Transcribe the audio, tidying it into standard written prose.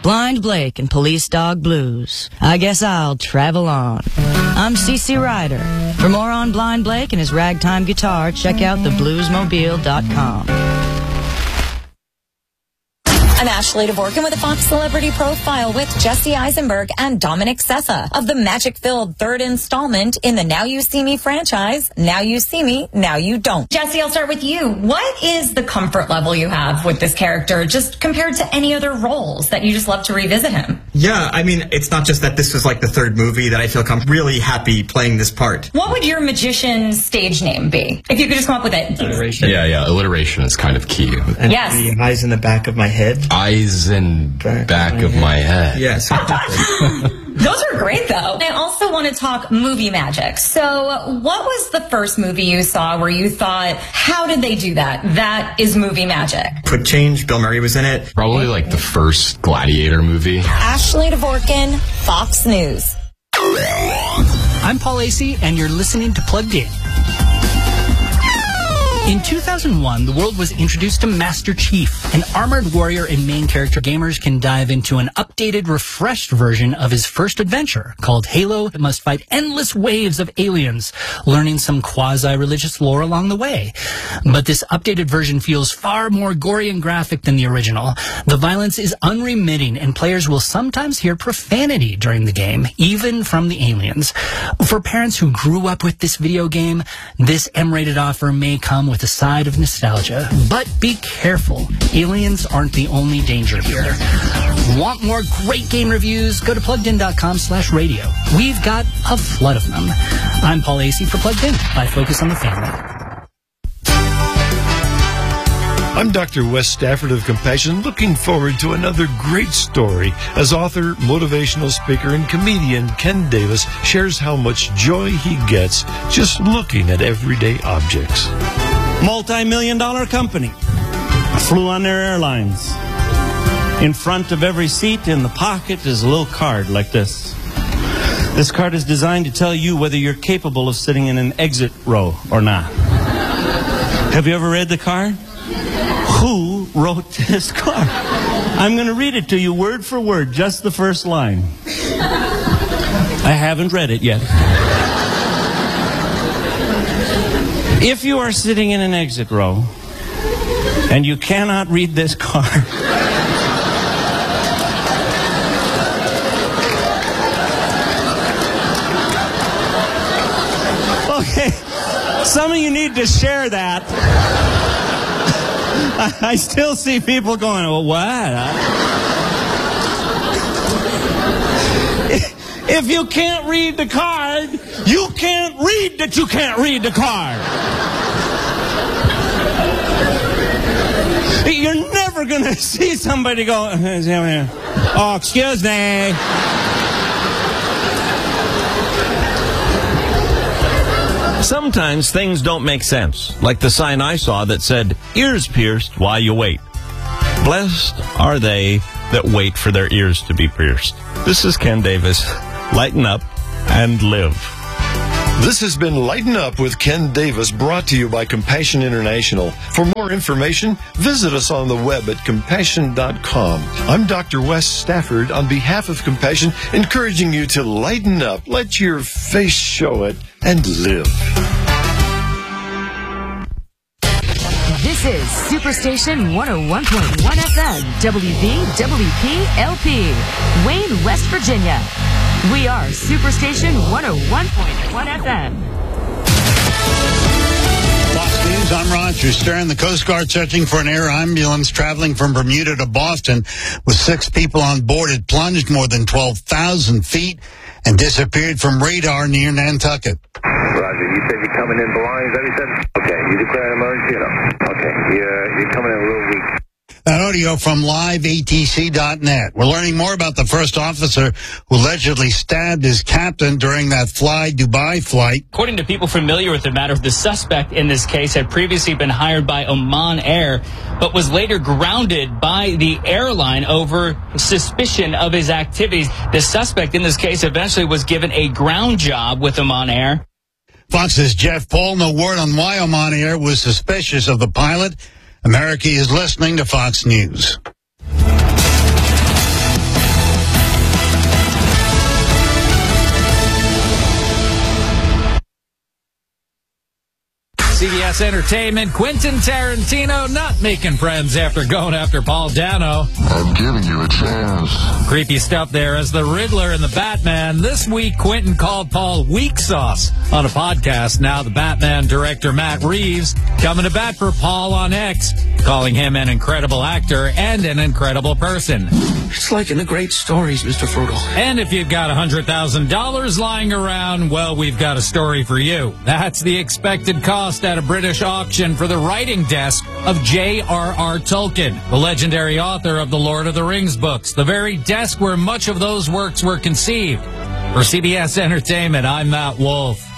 Blind Blake and Police Dog Blues. I guess I'll travel on. I'm CC Ryder. For more on Blind Blake and his ragtime guitar, check out thebluesmobile.com. I'm Ashley Dvorkin with a Fox Celebrity Profile with Jesse Eisenberg and Dominic Sessa of the magic-filled third installment in the Now You See Me franchise, Now You See Me, Now You Don't. Jesse, I'll start with you. What is the comfort level you have with this character, just compared to any other roles that you just love to revisit him? Yeah, I mean, it's not just that this was like the third movie that I feel I'm really happy playing this part. What would your magician stage name be? If you could just come up with it. Alliteration. Yeah, alliteration is kind of key. And yes. The eyes in the back of my head. Eyes in back of my head. Yes. Those are great, though. I also want to talk movie magic. So what was the first movie you saw where you thought, how did they do that? That is movie magic. Quick Change, Bill Murray was in it. Probably like the first Gladiator movie. Ashley Dvorkin, Fox News. I'm Paul Acey, and you're listening to Plugged In. In 2001, the world was introduced to Master Chief, an armored warrior and main character. Gamers can dive into an updated, refreshed version of his first adventure called Halo. It must fight endless waves of aliens, learning some quasi-religious lore along the way. But this updated version feels far more gory and graphic than the original. The violence is unremitting, and players will sometimes hear profanity during the game, even from the aliens. For parents who grew up with this video game, this M-rated offer may come with a side of nostalgia. But be careful. Aliens aren't the only danger here. Want more great game reviews? Go to pluggedin.com/radio. We've got a flood of them. I'm Paul Acey for Plugged In by Focus on the Family. I'm Dr. Wes Stafford of Compassion, looking forward to another great story as author, motivational speaker, and comedian Ken Davis shares how much joy he gets just looking at everyday objects. Multi-million-dollar company. Flew on their airlines. In front of every seat in the pocket is a little card like this. This card is designed to tell you whether you're capable of sitting in an exit row or not. Have you ever read the card? Who wrote this card? I'm going to read it to you word for word, just the first line. I haven't read it yet. If you are sitting in an exit row and you cannot read this card, okay, some of you need to share that. I still see people going, well, what? If you can't read the card, you can't read that you can't read the card. You're never going to see somebody go, oh, excuse me. Sometimes things don't make sense, like the sign I saw that said, ears pierced while you wait. Blessed are they that wait for their ears to be pierced. This is Ken Davis. Lighten up and live. This has been Lighten Up with Ken Davis, brought to you by Compassion International. For more information, visit us on the web at compassion.com. I'm Dr. Wes Stafford on behalf of Compassion, encouraging you to lighten up, let your face show it, and live. This is Superstation 101.1 FM, WVWP-LP, Wayne, West Virginia. We are Superstation 101.1 FM. Fox News, I'm Roger Stern. The Coast Guard searching for an air ambulance traveling from Bermuda to Boston with 6 people on board. It plunged more than 12,000 feet and disappeared from radar near Nantucket. Roger, you said you're coming in belongings, everything? Okay, you declare an emergency or no? Okay, you're coming in a little weak. That audio from liveatc.net. We're learning more about the first officer who allegedly stabbed his captain during that Fly Dubai flight. According to people familiar with the matter, the suspect in this case had previously been hired by Oman Air, but was later grounded by the airline over suspicion of his activities. The suspect in this case eventually was given a ground job with Oman Air. Fox's Jeff Paul, no word on why Oman Air was suspicious of the pilot. America is listening to Fox News. CBS Entertainment, Quentin Tarantino not making friends after going after Paul Dano. I'm giving you a chance. Creepy stuff there as the Riddler and the Batman. This week, Quentin called Paul weak sauce on a podcast. Now the Batman director Matt Reeves coming to bat for Paul on X, calling him an incredible actor and an incredible person. It's like in the great stories, Mr. Frugal. And if you've got $100,000 lying around, well, we've got a story for you. That's the expected cost at a British auction for the writing desk of J.R.R. Tolkien, the legendary author of the Lord of the Rings books, the very desk where much of those works were conceived. For CBS Entertainment, I'm Matt Wolf.